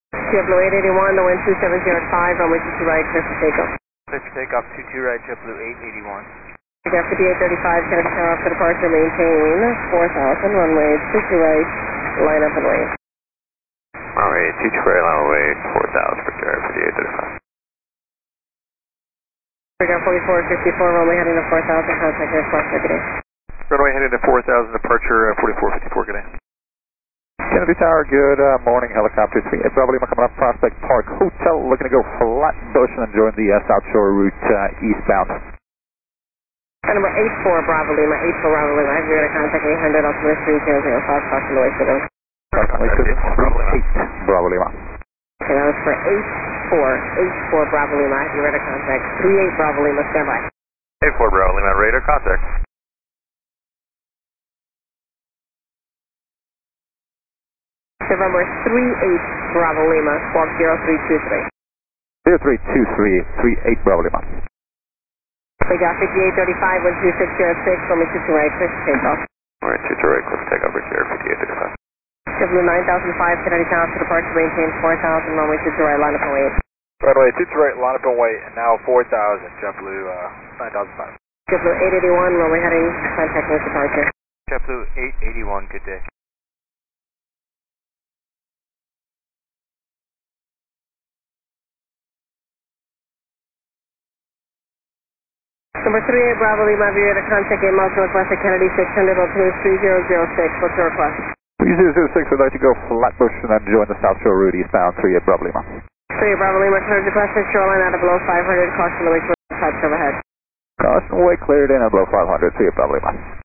JetBlue 881, the wind 2705, runway 22 right, clear for takeoff. Clear for takeoff, 22 right, JetBlue 881. Air 5835, Kennedy Tower for departure, maintain 4000, runway 22 right, line up and wait. Runway 22 right, line up and wait, 4000 for Air 5835. Air 4454, runway heading to 4000, contact aircraft, good day. Runway heading to 4000, departure 4454, good day. Kennedy Tower, good morning, helicopter 38 Bravo Lima coming up Prospect Park Hotel, looking to go Flatbush and join the South Shore route eastbound. Number 84 Bravo Lima, 84 Bravo Lima, I have your contact 800, altimeter 3005, caution away to them. Caution away to them, 38 Bravo Lima. Okay, that was for 84 Bravo Lima, I have your radar contact 38 Bravo Lima, stand by. 84 Bravo Lima, radar contact. November 38 Bravo Lima, squawk 0323. 0323, 38 Bravo Lima. We got 5835, wind 2606, runway 22 right, clear for takeoff. Runway 22 right, clear for takeoff, Air 5835. JetBlue 9005, Kennedy Tower for departure, maintain 4000, runway 22 right, line up and wait. Runway 22 right, line up and wait, and now 4000, JetBlue 9005. JetBlue 881, runway heading, contact with departure. JetBlue 881, good day. Number 38 Bravo Lima, view to contact 8 miles northwest of Kennedy, 600, altimeter 3006. What's your request? 3006, would like to go Flatbush and then join the South Shore route eastbound, 38 Bravo Lima. 38 Bravo Lima, cleared request for shoreline out of below 500, caution the way to the overhead. Caution way cleared in at below 500, 38 Bravo Lima.